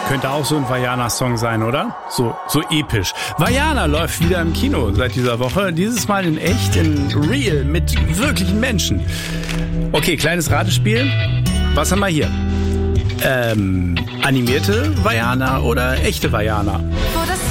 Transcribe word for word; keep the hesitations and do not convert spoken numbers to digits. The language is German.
Könnte auch so ein Vajana-Song sein, oder? So, so episch. Vajana läuft wieder im Kino seit dieser Woche. Dieses Mal in echt, in real, mit wirklichen Menschen. Okay, kleines Ratespiel. Was haben wir hier? Ähm, animierte Vajana oder echte Vajana?